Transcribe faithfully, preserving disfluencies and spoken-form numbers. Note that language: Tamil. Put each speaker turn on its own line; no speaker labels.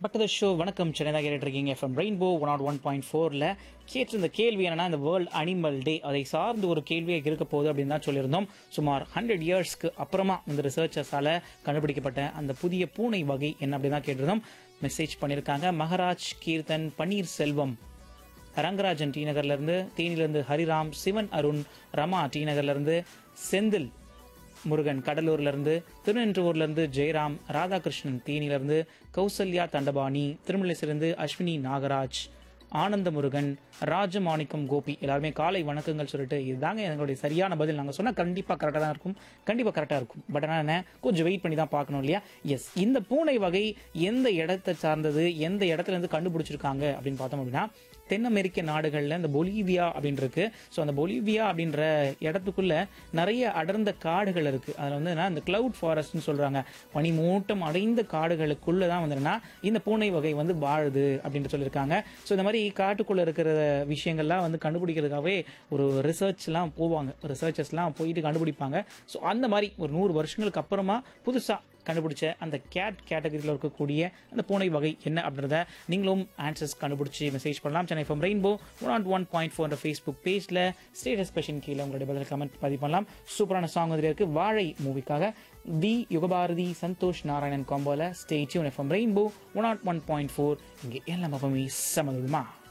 பட் த ஷோ வணக்கம் சென்னை தான் கேட்டுட்டு இருக்கீங்க FM rainbow one not one point ஃபோரில் கேட்டிருந்த கேள்வி என்னன்னா இந்த வேர்ல்ட் அனிமல் டே அதை சார்ந்து ஒரு கேள்வியாக இருக்க போகுது அப்படின்னு தான் சொல்லியிருந்தோம். சுமார் ஹண்ட்ரட் இயர்ஸ்க்கு அப்புறமா இந்த ரிசர்ச்சர்ஸால் கண்டுபிடிக்கப்பட்ட அந்த புதிய பூனை வகை என்ன அப்படின்னு தான் கேட்டிருந்தோம். மெசேஜ் பண்ணியிருக்காங்க மகராஜ், கீர்த்தன், பன்னீர் செல்வம், ரங்கராஜன் டி நகர்லேருந்து, தேனியிலேருந்து ஹரிராம், சிவன் அருண், ரமா டி நகர்லேருந்து, செந்தில் முருகன் கடலூர்லேருந்து, திருநென்றூர்லேருந்து ஜெயராம், ராதாகிருஷ்ணன் தேனியிலேருந்து, கௌசல்யா தண்டபாணி, திருமலைசிலிருந்து அஸ்வினி நாகராஜ், ஆனந்த முருகன், ராஜமாணிக்கம் கோபி எல்லாருமே காலை வணக்கங்கள் சொல்லிட்டு இதுதாங்க எங்களுடைய சரியான பதில். நாங்கள் சொன்னால் கண்டிப்பாக கரெக்டாக தான் இருக்கும், கண்டிப்பாக கரெக்டாக இருக்கும். பட் ஆனால் என்ன, கொஞ்சம் வெயிட் பண்ணி தான் பார்க்கணும் இல்லையா? எஸ், இந்த பூனை வகை எந்த இடத்தை சார்ந்தது, எந்த இடத்துல இருந்து கண்டுபிடிச்சிருக்காங்க அப்படின்னு பார்த்தோம் அப்படின்னா தென் அமெரிக்க நாடுகளில் இந்த பொலிவியா அப்படின்னு இருக்கு. ஸோ அந்த பொலிவியா அப்படின்ற இடத்துக்குள்ள நிறைய அடர்ந்த காடுகள் இருக்கு. அதில் வந்து என்ன, இந்த கிளவுட் ஃபாரஸ்ட்னு சொல்றாங்க, பனிமூட்டம் அடைந்த காடுகளுக்குள்ள தான் வந்து என்னன்னா இந்த பூனை வகை வந்து வாழுது அப்படின்னு சொல்லியிருக்காங்க. ஸோ இந்த மாதிரி காட்டுக்குள்ள இருக்கிற விஷயங்கள்லாம் வந்து கண்டுபிடிக்கிறதுக்காகவே ஒரு ரிசர்ச்லாம் போவாங்க, ரிசர்ச்சர்ஸ்லாம் போயிட்டு கண்டுபிடிப்பாங்க. ஸோ அந்த மாதிரி ஒரு நூறு வருஷங்களுக்கு அப்புறமா புதுசாக கண்டுபிடிச்ச அந்த கேட் கேட்டகரியில் இருக்கக்கூடிய அந்த பூனை வகை என்ன அப்படின்றத நீங்களும் ஆன்சர்ஸ் கண்டுபிடிச்சி மெசேஜ் பண்ணலாம். Chennai FM rainbow one not one point four Facebook பேஜில் ஸ்டேட்டஸ் கொஷின் கீழே உங்களுடைய பதில் கமெண்ட் பதிவு பண்ணலாம். சூப்பரான சாங் வந்து இருக்கு வாழை மூவிக்காக தி Yugabharathi Santhosh Narayanan காம்போல. Stay tune FM rainbow one not one point four. இங்கே எல்லாம் எப்பவுமே சமதுமா.